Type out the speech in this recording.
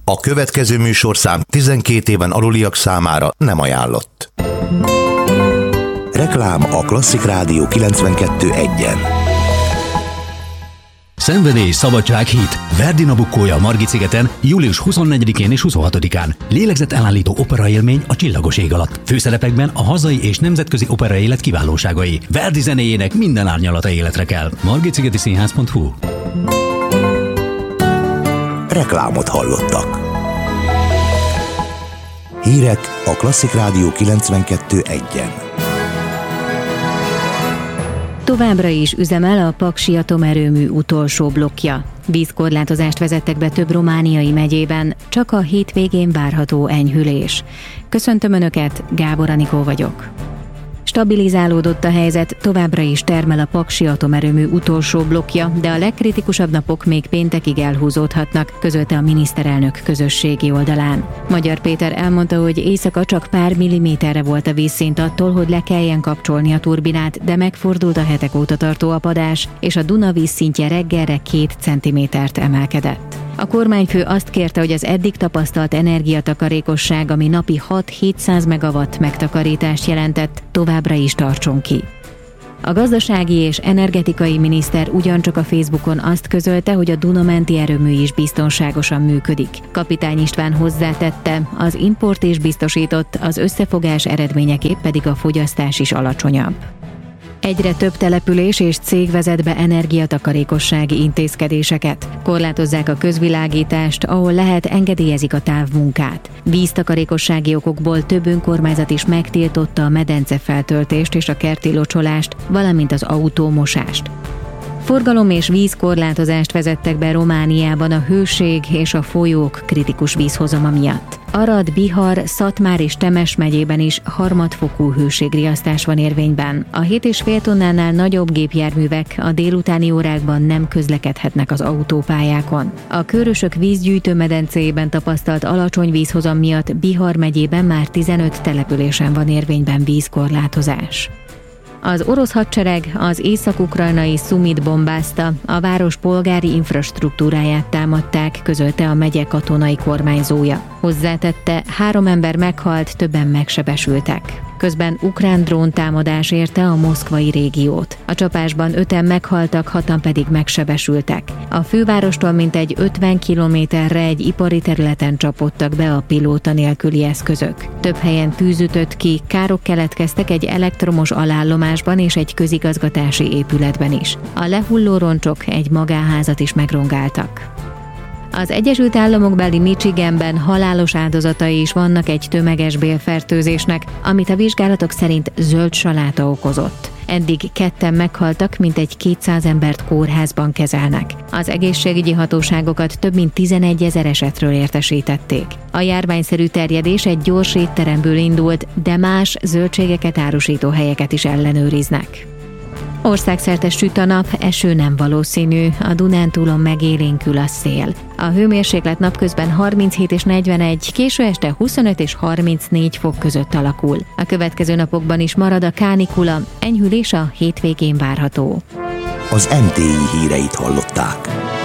A következő műsorszám 12 éven aluliak számára nem ajánlott. Reklám a Klasszik Rádió 92.1-en. Szenvedély, szabadság, hit. Verdi Nabuccója a Margit-szigeten július 24-én és 26-án. Lélegzetelállító operaélmény a csillagos ég alatt. Főszerepekben a hazai és nemzetközi operaélet kiválóságai. Verdi zenéjének minden árnyalata életre kell. margitszigetiszínház.hu. Reklámot hallottak. Hírek a Klasszik Rádió 92.1-en. Továbbra is üzemel a Paksi atomerőmű utolsó blokkja. Vízkorlátozást vezettek be több romániai megyében, csak a hétvégén várható enyhülés. Köszöntöm Önöket, Gábor Anikó vagyok. Stabilizálódott a helyzet, továbbra is termel a Paksi atomerőmű utolsó blokkja, de a legkritikusabb napok még péntekig elhúzódhatnak, közölte a miniszterelnök közösségi oldalán. Magyar Péter elmondta, hogy éjszaka csak pár milliméterre volt a vízszint attól, hogy le kelljen kapcsolni a turbinát, de megfordult a hetek óta tartó apadás, és a Duna vízszintje reggelre 2 centimétert emelkedett. A kormányfő azt kérte, hogy az eddig tapasztalt energiatakarékosság, ami napi 6-700 megawatt megtakarítást jelentett, továbbra is tartson ki. A gazdasági és energetikai miniszter ugyancsak a Facebookon azt közölte, hogy a Duna-menti erőmű is biztonságosan működik. Kapitány István hozzátette, az import is biztosított, az összefogás eredményeképp pedig a fogyasztás is alacsonyabb. Egyre több település és cég vezet be energiatakarékossági intézkedéseket. Korlátozzák a közvilágítást, ahol lehet, engedélyezik a távmunkát. Víztakarékossági okokból több önkormányzat is megtiltotta a medencefeltöltést és a kerti locsolást, valamint az autómosást. Forgalom- és vízkorlátozást vezettek be Romániában a hőség és a folyók kritikus vízhozama miatt. Arad, Bihar, Szatmár és Temes megyében is harmadfokú hőségriasztás van érvényben. A 7,5 tonnánál nagyobb gépjárművek a délutáni órákban nem közlekedhetnek az autópályákon. A Kőrösök vízgyűjtőmedencéjében tapasztalt alacsony vízhozam miatt Bihar megyében már 15 településen van érvényben vízkorlátozás. Az orosz hadsereg az észak-ukrajnai Szumit bombázta, a város polgári infrastruktúráját támadták, közölte a megye katonai kormányzója. Hozzátette, 3 ember meghalt, többen megsebesültek. Közben ukrán dróntámadás érte a moszkvai régiót. A csapásban 5-en meghaltak, 6-an pedig megsebesültek. A fővárostól mintegy 50 kilométerre egy ipari területen csapódtak be a pilóta nélküli eszközök. Több helyen tűz ütött ki, károk keletkeztek egy elektromos alállomásban és egy közigazgatási épületben is. A lehulló roncsok egy magánházat is megrongáltak. Az Egyesült Államokbeli Michiganben halálos áldozatai is vannak egy tömeges bélfertőzésnek, amit a vizsgálatok szerint zöld saláta okozott. Eddig 2-en meghaltak, mintegy 200 embert kórházban kezelnek. Az egészségügyi hatóságokat több mint 11 000 esetről értesítették. A járványszerű terjedés egy gyors étteremből indult, de más zöldségeket árusító helyeket is ellenőriznek. Országszerte süt a nap, eső nem valószínű, a Dunántúlon megélénkül a szél. A hőmérséklet napközben 37 és 41, késő este 25 és 34 fok között alakul. A következő napokban is marad a kánikula, enyhülés a hétvégén várható. Az MTI híreit hallották.